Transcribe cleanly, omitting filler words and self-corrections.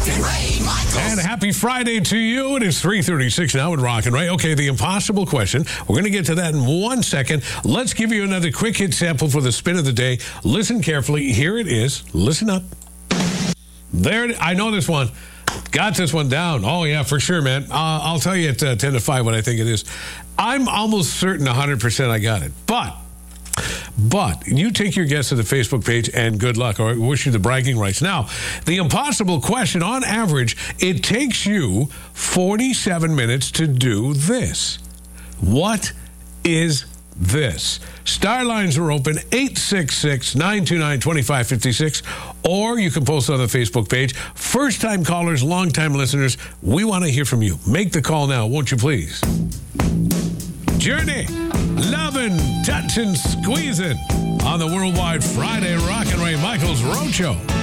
Rockin' Ray Michaels. And happy Friday to you. It is 3:36 now with Rockin' Ray. Okay, the impossible question. We're going to get to that in 1 second. Let's give you another quick hit sample for the spin of the day. Listen carefully. Here it is. Listen up. There it is. I know this one. Got this one down. Oh, yeah, for sure, man. I'll tell you at 10 to 5 what I think it is. I'm almost certain 100% I got it. But you take your guess at the Facebook page and good luck, or I wish you the bragging rights. Now, the impossible question, on average, it takes you 47 minutes to do this. What is this? Star lines are open, 866-929-2556, or you can post on the Facebook page. First-time callers, long-time listeners, we want to hear from you. Make the call now, won't you please? Journey, lovin', touchin', squeezin' on the Worldwide Friday Rockin' Ray Michaels Roadshow.